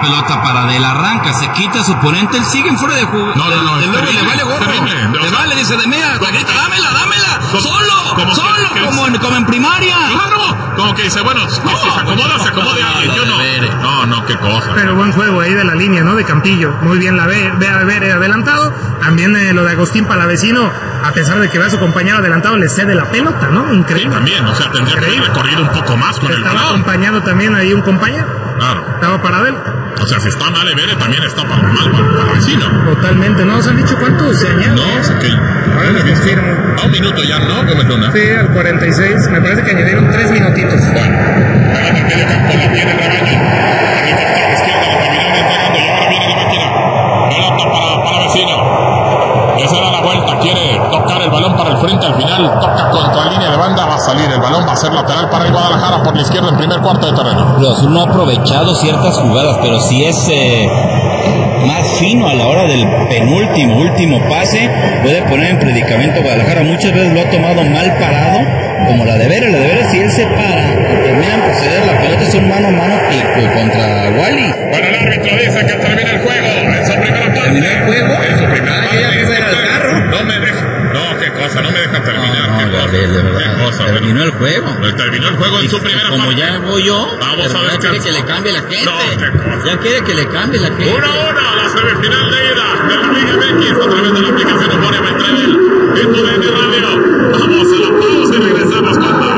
pelota para Del, arranca, se quita a su oponente, él sigue en fuera de juego. No, le vale gorro. Le vale, dice de Mea, grita, dámela. Solo, como en primaria. Claro, como que dice, bueno, se acomoda alguien, yo no. No, qué cosa. Pero buen juego ahí de la línea, ¿no? De Campillo. Muy bien la ve adelantado. También lo de Agustín Palavecino, a pesar de que ve a su compañero adelantado, le cede la pelota, ¿no? Increíble. Sí, también, o sea, tendría que haber recorrido un poco más con el balón. Estaba acompañando también ahí un compañero. Claro. Estaba para él. O sea, si está mal Evere, también está para Palavecino. Totalmente, ¿no? ¿Os han dicho cuánto se añade? No, sé que... A un minuto ya, ¿no? ¿Cómo es una? Sí, al 46. Me parece que añadieron 3 minutitos. Bueno, ahora en medio campo la tiene Rebaño. El costado izquierdo lo terminaron entregando y ahora viene la máquina. Pelota para Palavecino. Esa era la vuelta, quiere tocar el balón para el frente, al final toca contra la línea de banda, va a salir el balón, va a ser lateral para el Guadalajara por la izquierda en primer cuarto de terreno. Cruz Azul no ha aprovechado ciertas jugadas, pero si es más fino a la hora del último pase, puede poner en predicamento a Guadalajara. Muchas veces lo ha tomado mal parado, como la de Vera, si él se para y terminan por ceder la pelota, es un mano a mano contra Wally. Bueno, el árbitro dice que termina el juego en su primera parte. ¿Terminó el juego? En su primera parte. Era el carro. No me deja terminar. Qué cosa. Terminó el juego. Terminó el juego en su primera parte. Como ya voy yo, vamos a ver. Ya quiere que le cambie la gente. No, ya quiere que le cambie la gente. 1-1, la semifinal de ida de la Liga MX a través de la aplicación Euforia Beltrán en TUDN Radio. Vamos a la pausa y regresamos con más.